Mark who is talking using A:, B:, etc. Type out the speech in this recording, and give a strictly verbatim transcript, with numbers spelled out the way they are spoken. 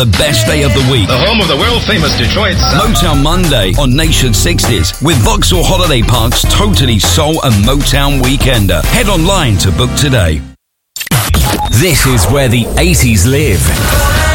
A: The best day of the week.
B: The home of the world-famous Detroit Sound.
A: Motown Monday on Nation sixties with Vauxhall Holiday Park's totally soul and Motown weekender. Head online to book today.
C: This is where the eighties live.